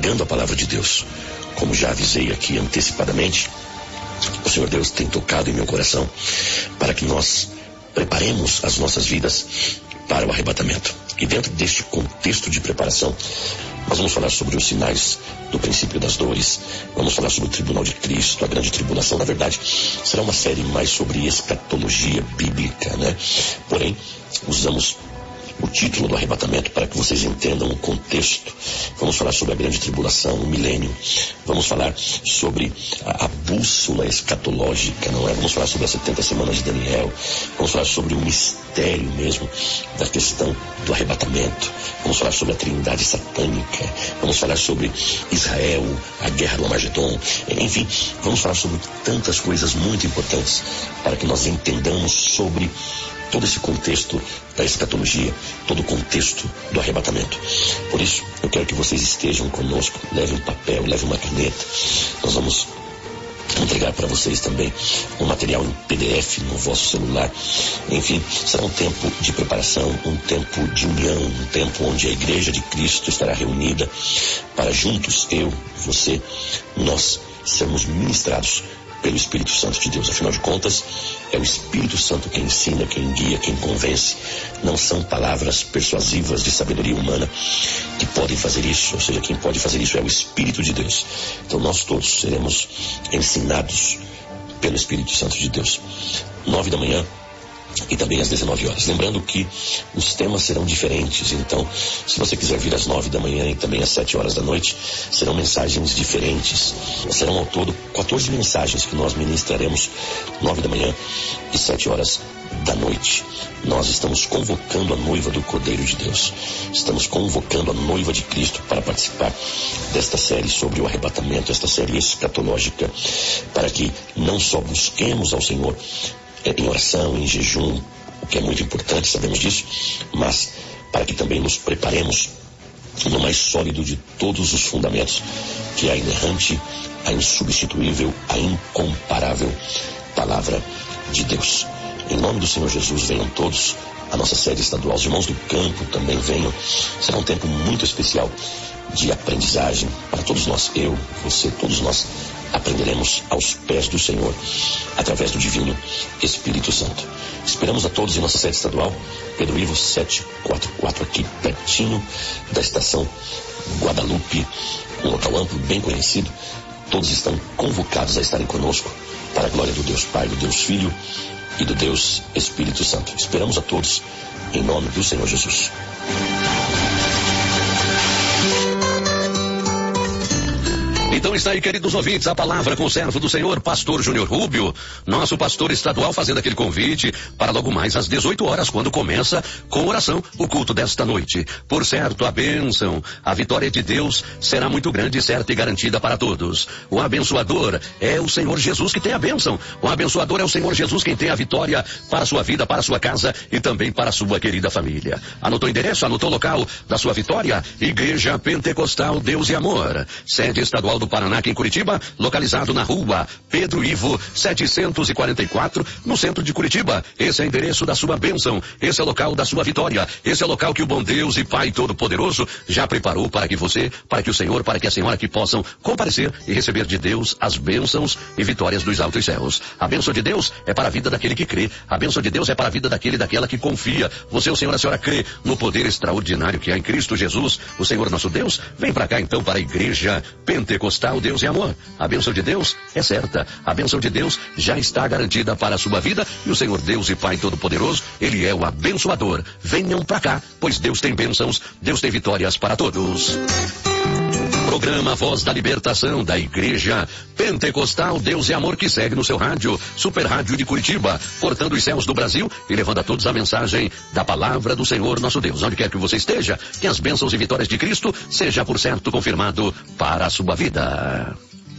pregando a palavra de Deus. Como já avisei aqui antecipadamente, o Senhor Deus tem tocado em meu coração para que nós preparemos as nossas vidas para o arrebatamento. E dentro deste contexto de preparação, nós vamos falar sobre os sinais do princípio das dores, vamos falar sobre o tribunal de Cristo, a grande tribulação. Na verdade, será uma série mais sobre escatologia bíblica, né? Porém, usamos o título do arrebatamento para que vocês entendam o contexto. Vamos falar sobre a grande tribulação, o milênio. Vamos falar sobre a bússola escatológica, não é? Vamos falar sobre as 70 semanas de Daniel. Vamos falar sobre o mistério mesmo da questão do arrebatamento. Vamos falar sobre a trindade satânica. Vamos falar sobre Israel, a guerra do Armagedon. Enfim, vamos falar sobre tantas coisas muito importantes para que nós entendamos sobre todo esse contexto da escatologia, todo o contexto do arrebatamento. Por isso, eu quero que vocês estejam conosco, levem um papel, levem uma caneta. Nós vamos entregar para vocês também um material em PDF no vosso celular. Enfim, será um tempo de preparação, um tempo de união, um tempo onde a Igreja de Cristo estará reunida para juntos, eu, você, nós sermos ministrados pelo Espírito Santo de Deus. Afinal de contas, é o Espírito Santo quem ensina, quem guia, quem convence. Não são palavras persuasivas de sabedoria humana que podem fazer isso. Ou seja, quem pode fazer isso é o Espírito de Deus. Então nós todos seremos ensinados pelo Espírito Santo de Deus. 9 da manhã e também às 19 horas. Lembrando que os temas serão diferentes. Então, se você quiser vir às 9 da manhã e também às 7 horas da noite, serão mensagens diferentes. Serão ao todo 14 mensagens que nós ministraremos 9 da manhã e 7 horas da noite. Nós estamos convocando a noiva do Cordeiro de Deus. Estamos convocando a noiva de Cristo para participar desta série sobre o arrebatamento, esta série escatológica, para que não só busquemos ao Senhor em oração, em jejum, o que é muito importante, sabemos disso, mas para que também nos preparemos no mais sólido de todos os fundamentos, que é a inerrante, a insubstituível, a incomparável palavra de Deus. Em nome do Senhor Jesus, venham todos. A nossa sede estadual, os irmãos do campo também venham. Será um tempo muito especial de aprendizagem para todos nós. Eu, você, todos nós aprenderemos aos pés do Senhor através do divino Espírito Santo. Esperamos a todos em nossa sede estadual, Pedro Ivo 744, aqui pertinho da estação Guadalupe, um local amplo, bem conhecido. Todos estão convocados a estarem conosco para a glória do Deus Pai, do Deus Filho e do Deus Espírito Santo. Esperamos a todos em nome do Senhor Jesus. Então está aí, queridos ouvintes, a palavra com o servo do Senhor, pastor Júnior Rubio, nosso pastor estadual, fazendo aquele convite para logo mais às 18 horas, quando começa com oração o culto desta noite. Por certo, a bênção, a vitória de Deus será muito grande, certa e garantida para todos. O abençoador é o Senhor Jesus que tem a bênção. O abençoador é o Senhor Jesus quem tem a vitória para a sua vida, para a sua casa e também para a sua querida família. Anotou o endereço, anotou o local da sua vitória? Igreja Pentecostal Deus e Amor, sede estadual do Paraná, aqui em Curitiba, localizado na rua Pedro Ivo 744, no centro de Curitiba. Esse é o endereço da sua bênção, esse é o local da sua vitória, esse é o local que o bom Deus e Pai Todo-Poderoso já preparou para que você, para que o Senhor, para que a senhora aqui possam comparecer e receber de Deus as bênçãos e vitórias dos altos céus. A bênção de Deus é para a vida daquele que crê, a bênção de Deus é para a vida daquele e daquela que confia. Você, o Senhor, a senhora crê no poder extraordinário que há em Cristo Jesus, o Senhor nosso Deus? Vem para cá então para a Igreja Pentecostal Deus e Amor. A bênção de Deus é certa. A bênção de Deus já está garantida para a sua vida e o Senhor Deus e Pai Todo-Poderoso, Ele é o abençoador. Venham para cá, pois Deus tem bênçãos, Deus tem vitórias para todos. Programa Voz da Libertação da Igreja Pentecostal Deus e Amor, que segue no seu rádio, Super Rádio de Curitiba, cortando os céus do Brasil e levando a todos a mensagem da palavra do Senhor nosso Deus. Onde quer que você esteja, que as bênçãos e vitórias de Cristo seja por certo confirmado para a sua vida.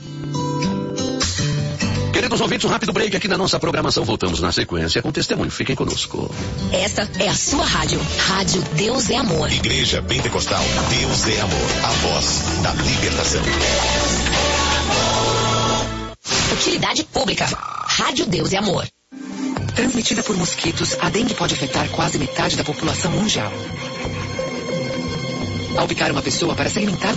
Queridos ouvintes, um rápido break aqui na nossa programação. Voltamos na sequência com testemunho. Fiquem conosco. Esta é a sua rádio. Rádio Deus é Amor. Igreja Pentecostal Deus é Amor. A voz da libertação. Utilidade pública. Rádio Deus é Amor. Transmitida por mosquitos, a dengue pode afetar quase metade da população mundial. Ao picar uma pessoa para se alimentar